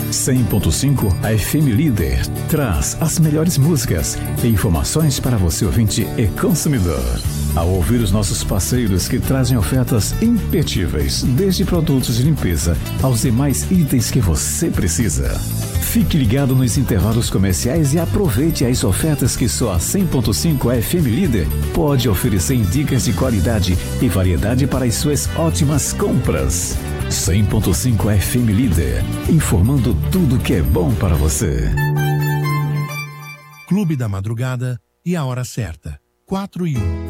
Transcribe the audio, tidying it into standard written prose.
100.5 a FM Líder traz as melhores músicas e informações para você ouvinte e consumidor. Ao ouvir os nossos parceiros que trazem ofertas imperdíveis, desde produtos de limpeza aos demais itens que você precisa. Fique ligado nos intervalos comerciais e aproveite as ofertas que só a 100.5 FM Líder pode oferecer em dicas de qualidade e variedade para as suas ótimas compras. 100.5 FM Líder, informando tudo que é bom para você. Clube da Madrugada e a hora certa, 4:01.